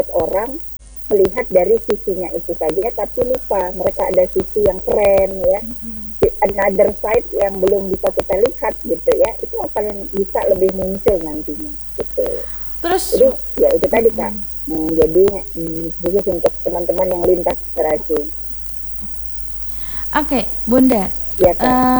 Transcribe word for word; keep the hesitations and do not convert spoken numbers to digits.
orang melihat dari sisinya itu saja, tapi lupa mereka ada sisi yang keren ya, another side yang belum bisa kita lihat gitu ya, itu akan bisa lebih muncul nantinya gitu. Terus Jadi ya itu tadi Kak, hmm, jadi hmm, khusus untuk teman-teman yang lintas generasi. oke, Bunda. Ya Kak. Eh,